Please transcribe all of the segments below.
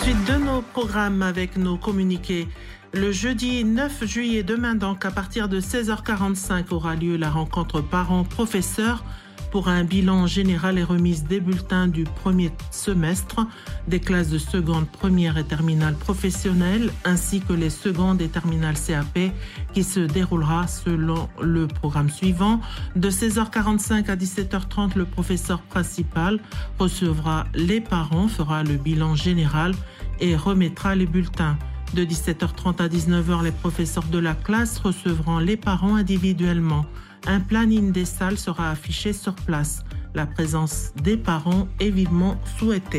Suite de nos programmes avec nos communiqués. Le jeudi 9 juillet, demain donc, à partir de 16h45, aura lieu la rencontre parents-professeurs pour un bilan général et remise des bulletins du premier semestre des classes de seconde, première et terminale professionnelle, ainsi que les secondes et terminales CAP, qui se déroulera selon le programme suivant. De 16h45 à 17h30, le professeur principal recevra les parents, fera le bilan général et remettra les bulletins. De 17h30 à 19h, les professeurs de la classe recevront les parents individuellement. Un planning des salles sera affiché sur place. La présence des parents est vivement souhaitée.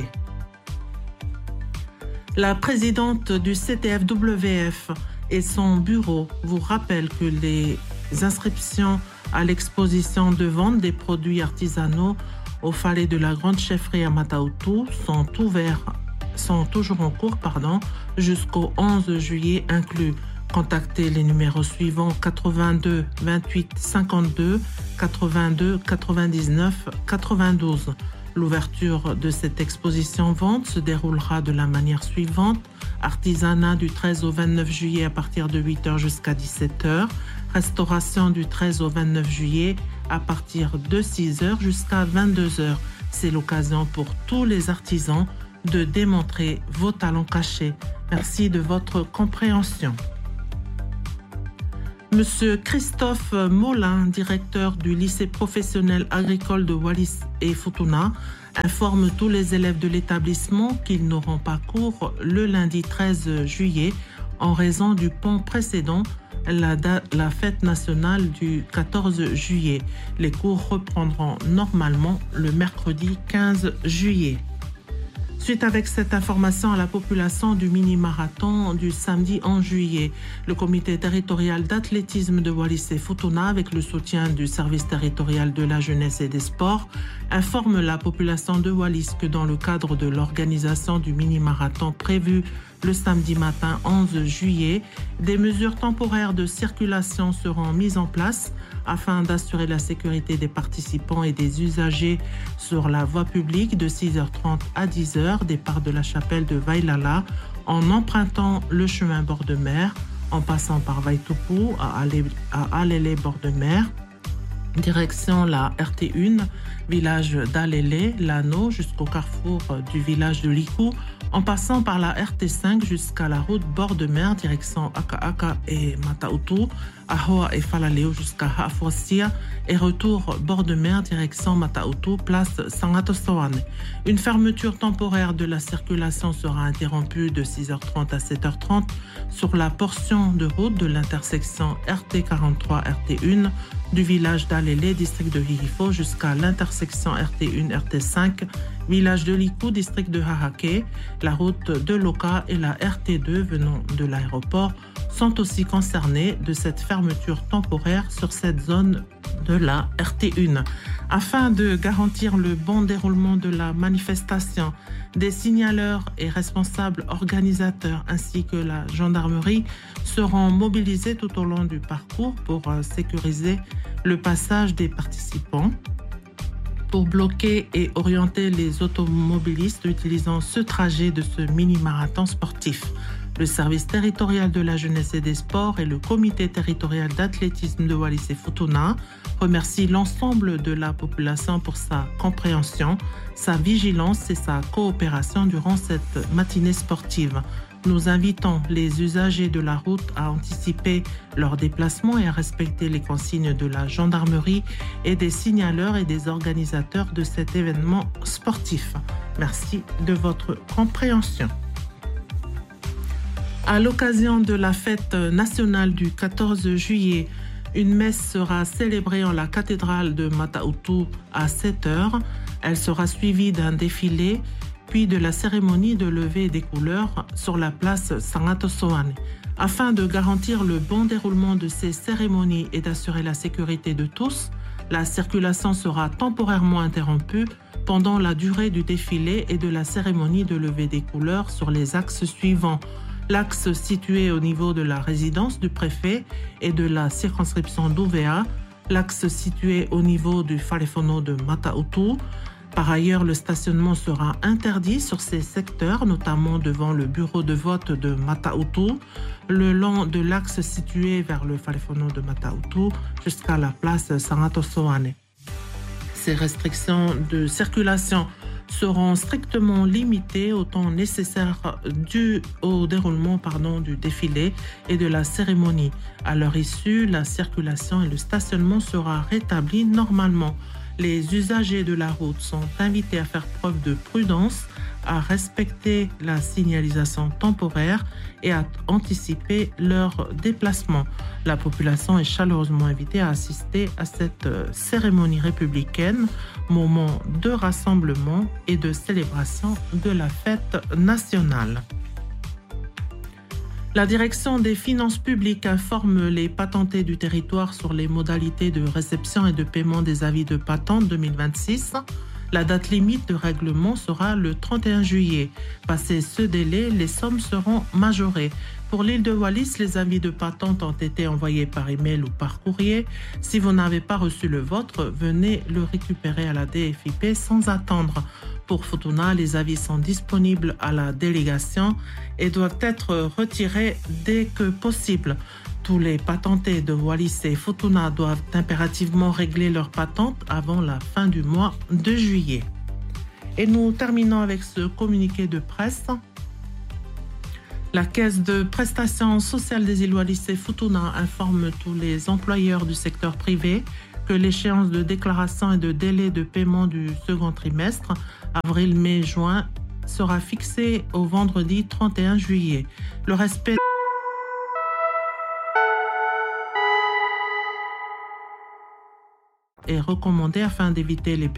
La présidente du CTF-WF et son bureau vous rappellent que les inscriptions à l'exposition de vente des produits artisanaux au Palais de la Grande Chefferie à Mata-Utu sont toujours en cours jusqu'au 11 juillet inclus. Contactez les numéros suivants 82 28 52 82 99 92. L'ouverture de cette exposition vente se déroulera de la manière suivante. Artisanat du 13 au 29 juillet à partir de 8h jusqu'à 17h. Restauration du 13 au 29 juillet à partir de 6h jusqu'à 22h. C'est l'occasion pour tous les artisans de démontrer vos talents cachés. Merci de votre compréhension. Monsieur Christophe Molin, directeur du lycée professionnel agricole de Wallis et Futuna, informe tous les élèves de l'établissement qu'ils n'auront pas cours le lundi 13 juillet en raison du pont précédent, la fête nationale du 14 juillet. Les cours reprendront normalement le mercredi 15 juillet. Suite avec cette information à la population du mini-marathon du samedi 11 juillet, le comité territorial d'athlétisme de Wallis et Futuna, avec le soutien du service territorial de la jeunesse et des sports, informe la population de Wallis que dans le cadre de l'organisation du mini-marathon prévu le samedi matin 11 juillet, des mesures temporaires de circulation seront mises en place afin d'assurer la sécurité des participants et des usagers sur la voie publique de 6h30 à 10h, départ de la chapelle de Vailala, en empruntant le chemin bord de mer, en passant par Vaitupu à Alélé bord de mer, direction la RT1, village d'Alélé, Lano, jusqu'au carrefour du village de Likou, en passant par la RT5 jusqu'à la route bord de mer, direction Aka et Mata-Utu, Ahoa et Falaleo jusqu'à Hafosia, et retour bord de mer, direction Mata-Utu, place Sangatosoane. Une fermeture temporaire de la circulation sera interrompue de 6h30 à 7h30 sur la portion de route de l'intersection RT43-RT1 du village d'Alélé, district de Hihifo, jusqu'à l'intersection RT1-RT5, village de Likou, district de Hahake. La route de Loka et la RT2 venant de l'aéroport sont aussi concernés de cette fermeture temporaire sur cette zone de la RT1. Afin de garantir le bon déroulement de la manifestation, des signaleurs et responsables organisateurs ainsi que la gendarmerie seront mobilisés tout au long du parcours pour sécuriser le passage des participants, pour bloquer et orienter les automobilistes utilisant ce trajet de ce mini-marathon sportif. Le service territorial de la jeunesse et des sports et le comité territorial d'athlétisme de Wallis et Futuna remercient l'ensemble de la population pour sa compréhension, sa vigilance et sa coopération durant cette matinée sportive. Nous invitons les usagers de la route à anticiper leurs déplacements et à respecter les consignes de la gendarmerie et des signaleurs et des organisateurs de cet événement sportif. Merci de votre compréhension. À l'occasion de la fête nationale du 14 juillet, une messe sera célébrée en la cathédrale de Mata-Utu à 7h. Elle sera suivie d'un défilé, puis de la cérémonie de levée des couleurs sur la place Sangatosoane. Afin de garantir le bon déroulement de ces cérémonies et d'assurer la sécurité de tous, la circulation sera temporairement interrompue pendant la durée du défilé et de la cérémonie de levée des couleurs sur les axes suivants. L'axe situé au niveau de la résidence du préfet et de la circonscription d'Uvea, l'axe situé au niveau du Falefono de Mata-Utu, Par ailleurs, le stationnement sera interdit sur ces secteurs, notamment devant le bureau de vote de Mata-Utu, le long de l'axe situé vers le Falefono de Mata-Utu jusqu'à la place Saratosoane. Ces restrictions de circulation seront strictement limitées au temps nécessaire dû au déroulement du défilé et de la cérémonie. À leur issue, la circulation et le stationnement sera rétabli normalement. Les usagers de la route sont invités à faire preuve de prudence, à respecter la signalisation temporaire et à anticiper leur déplacement. La population est chaleureusement invitée à assister à cette cérémonie républicaine, moment de rassemblement et de célébration de la fête nationale. La direction des finances publiques informe les patentés du territoire sur les modalités de réception et de paiement des avis de patente 2026. La date limite de règlement sera le 31 juillet. Passé ce délai, les sommes seront majorées. Pour l'île de Wallis, les avis de patente ont été envoyés par email ou par courrier. Si vous n'avez pas reçu le vôtre, venez le récupérer à la DFIP sans attendre. Pour Futuna, les avis sont disponibles à la délégation et doivent être retirés dès que possible. Tous les patentés de Wallis et Futuna doivent impérativement régler leur patente avant la fin du mois de juillet. Et nous terminons avec ce communiqué de presse. La Caisse de prestations sociales des îles Wallis et Futuna informe tous les employeurs du secteur privé que l'échéance de déclaration et de délai de paiement du second trimestre, avril, mai, juin, sera fixée au vendredi 31 juillet. Le respect est recommandé afin d'éviter les